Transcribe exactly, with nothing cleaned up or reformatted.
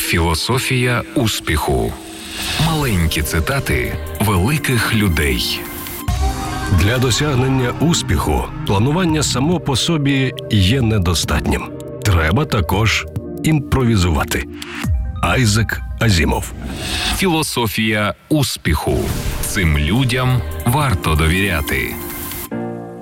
Філософія успіху. Маленькі цитати великих людей. Для досягнення успіху планування само по собі є недостатнім. Треба також імпровізувати. Айзек Азімов. Філософія успіху. Цим людям варто довіряти.